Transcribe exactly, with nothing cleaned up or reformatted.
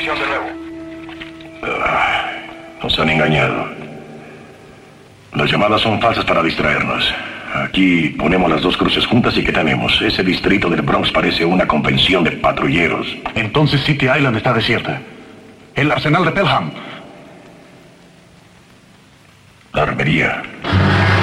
posición de nuevo. Ah, nos han engañado. Las llamadas son falsas para distraernos. Aquí ponemos las dos cruces juntas y ¿qué tenemos? Ese distrito del Bronx parece una convención de patrulleros. Entonces City Island está desierta. El arsenal de Pelham. La armería.